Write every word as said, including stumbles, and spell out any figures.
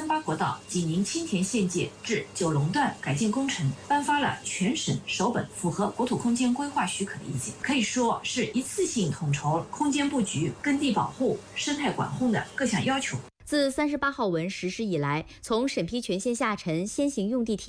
三八国道济宁青田县界至九龙段改建工程颁发了全省首本符合国土空间规划许可的意见，可以说是一次性统筹空间布局、耕地保护、生态管控的各项要求。 自三十八号文实施以来，从审批权限下沉先行用地体